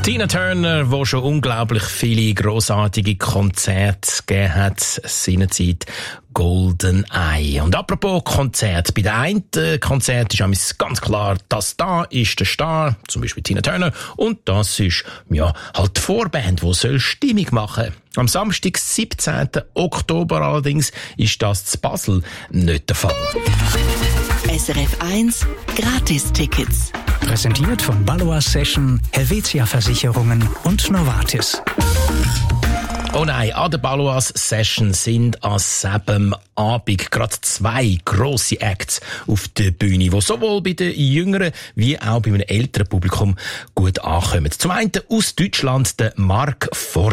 Tina Turner, die schon unglaublich viele grossartige Konzerte gegeben hat, seinerzeit Golden Eye. Und apropos Konzert, bei der einen Konzert ist ganz klar, das da ist der Star, zum Beispiel Tina Turner, und das ist halt die Vorband, die soll Stimmung machen. Am Samstag, 17. Oktober allerdings, ist das zu Basel nicht der Fall. SRF 1 Gratis-Tickets. Präsentiert von Baloise Session, Helvetia Versicherungen und Novartis. Oh nein, an der Baloise Session sind an selben Abend gerade 2 grosse Acts auf der Bühne, die sowohl bei den jüngeren wie auch bei einem älteren Publikum gut ankommen. Zum einen aus Deutschland der Mark Forster.